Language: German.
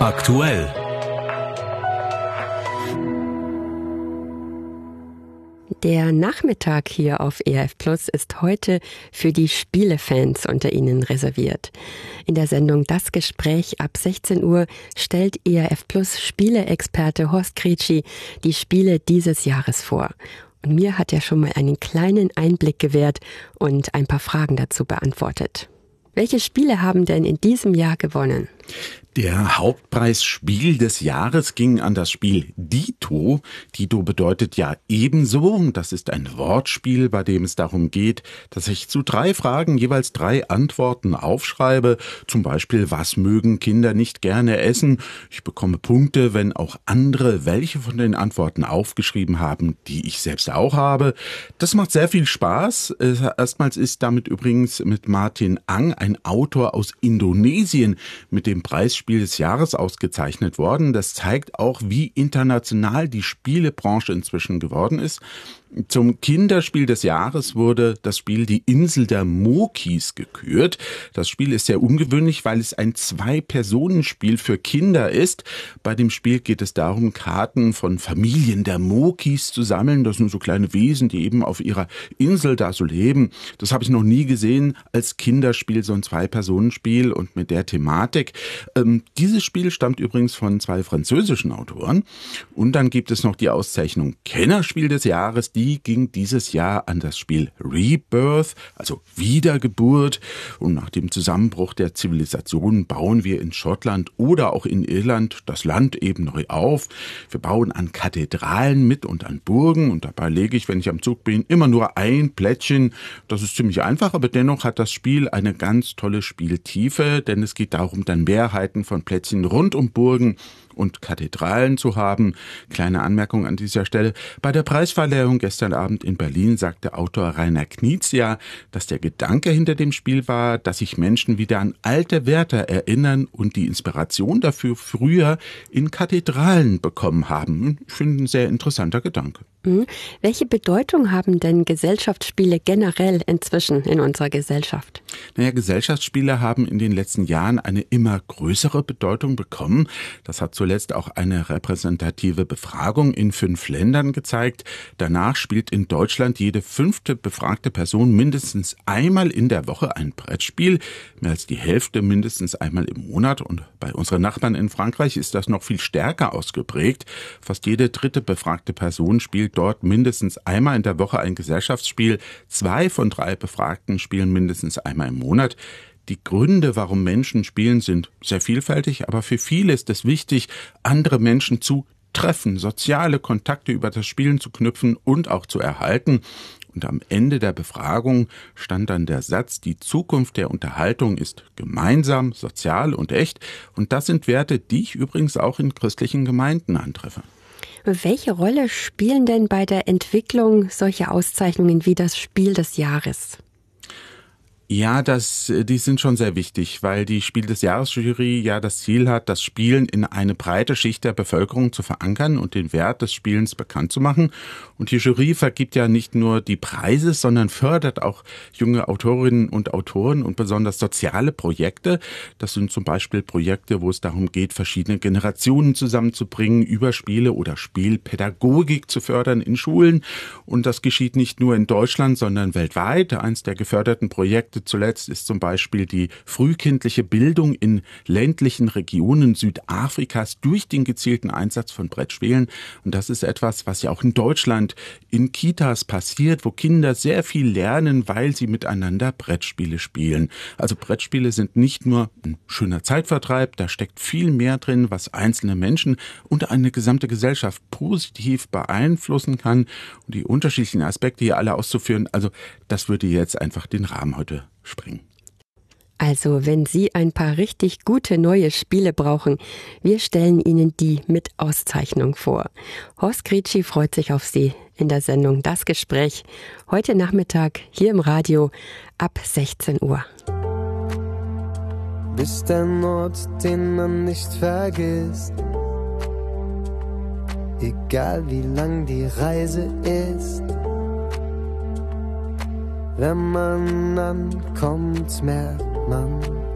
Aktuell. Der Nachmittag hier auf ERF Plus ist heute für die Spielefans unter Ihnen reserviert. In der Sendung Das Gespräch ab 16 Uhr stellt ERF Plus Spieleexperte Horst Gretschi die Spiele dieses Jahres vor. Und mir hat er schon mal einen kleinen Einblick gewährt und ein paar Fragen dazu beantwortet. Welche Spiele haben denn in diesem Jahr gewonnen? Der Hauptpreis Spiel des Jahres ging an das Spiel Dito. Dito bedeutet ja ebenso. Das ist ein Wortspiel, bei dem es darum geht, dass ich zu 3 Fragen jeweils 3 Antworten aufschreibe. Zum Beispiel, was mögen Kinder nicht gerne essen? Ich bekomme Punkte, wenn auch andere welche von den Antworten aufgeschrieben haben, die ich selbst auch habe. Das macht sehr viel Spaß. Erstmals ist damit übrigens mit Martin Ang, ein Autor aus Indonesien, mit dem Preisspiel des Jahres ausgezeichnet worden. Das zeigt auch, wie international die Spielebranche inzwischen geworden ist. Zum Kinderspiel des Jahres wurde das Spiel Die Insel der Mokis gekürt. Das Spiel ist sehr ungewöhnlich, weil es ein 2-Personen-Spiel für Kinder ist. Bei dem Spiel geht es darum, Karten von Familien der Mokis zu sammeln. Das sind so kleine Wesen, die eben auf ihrer Insel da so leben. Das habe ich noch nie gesehen als Kinderspiel, so ein 2-Personen-Spiel und mit der Thematik. Dieses Spiel stammt übrigens von 2 französischen Autoren. Und dann gibt es noch die Auszeichnung Kennerspiel des Jahres. Die ging dieses Jahr an das Spiel Rebirth, also Wiedergeburt. Und nach dem Zusammenbruch der Zivilisation bauen wir in Schottland oder auch in Irland das Land eben neu auf. Wir bauen an Kathedralen mit und an Burgen. Und dabei lege ich, wenn ich am Zug bin, immer nur ein Plättchen. Das ist ziemlich einfach, aber dennoch hat das Spiel eine ganz tolle Spieltiefe, denn es geht darum, dann Mehrheiten von Plättchen rund um Burgen und Kathedralen zu haben. Kleine Anmerkung an dieser Stelle. Bei der Preisverleihung gestern Abend in Berlin sagte Autor Rainer Knizia, dass der Gedanke hinter dem Spiel war, dass sich Menschen wieder an alte Werte erinnern und die Inspiration dafür früher in Kathedralen bekommen haben. Ich finde, ein sehr interessanter Gedanke. Welche Bedeutung haben denn Gesellschaftsspiele generell inzwischen in unserer Gesellschaft? Gesellschaftsspiele haben in den letzten Jahren eine immer größere Bedeutung bekommen. Das hat zuletzt auch eine repräsentative Befragung in 5 Ländern gezeigt. Danach spielt in Deutschland jede 5. befragte Person mindestens einmal in der Woche ein Brettspiel. Mehr als die Hälfte mindestens einmal im Monat. Und bei unseren Nachbarn in Frankreich ist das noch viel stärker ausgeprägt. Fast jede 3. befragte Person spielt dort mindestens einmal in der Woche ein Gesellschaftsspiel. 2 von 3 Befragten spielen mindestens einmal im Monat. Die Gründe, warum Menschen spielen, sind sehr vielfältig, aber für viele ist es wichtig, andere Menschen zu treffen, soziale Kontakte über das Spielen zu knüpfen und auch zu erhalten. Und am Ende der Befragung stand dann der Satz, die Zukunft der Unterhaltung ist gemeinsam, sozial und echt. Und das sind Werte, die ich übrigens auch in christlichen Gemeinden antreffe. Welche Rolle spielen denn bei der Entwicklung solche Auszeichnungen wie das Spiel des Jahres? Ja, die sind schon sehr wichtig, weil die Spiel des Jahres-Jury ja das Ziel hat, das Spielen in eine breite Schicht der Bevölkerung zu verankern und den Wert des Spielens bekannt zu machen. Und die Jury vergibt ja nicht nur die Preise, sondern fördert auch junge Autorinnen und Autoren und besonders soziale Projekte. Das sind zum Beispiel Projekte, wo es darum geht, verschiedene Generationen zusammenzubringen, über Spiele oder Spielpädagogik zu fördern in Schulen. Und das geschieht nicht nur in Deutschland, sondern weltweit. Eins der geförderten Projekte zuletzt ist zum Beispiel die frühkindliche Bildung in ländlichen Regionen Südafrikas durch den gezielten Einsatz von Brettspielen. Und das ist etwas, was ja auch in Deutschland in Kitas passiert, wo Kinder sehr viel lernen, weil sie miteinander Brettspiele spielen. Also Brettspiele sind nicht nur ein schöner Zeitvertreib, da steckt viel mehr drin, was einzelne Menschen und eine gesamte Gesellschaft positiv beeinflussen kann. Und die unterschiedlichen Aspekte hier alle auszuführen, also das würde jetzt einfach den Rahmen heute springen. Also, wenn Sie ein paar richtig gute neue Spiele brauchen, wir stellen Ihnen die mit Auszeichnung vor. Horst Gretschi freut sich auf Sie in der Sendung Das Gespräch heute Nachmittag hier im Radio ab 16 Uhr. Bis der Ort, den man nicht vergisst, egal wie lang die Reise ist. Wenn man ankommt, merkt man,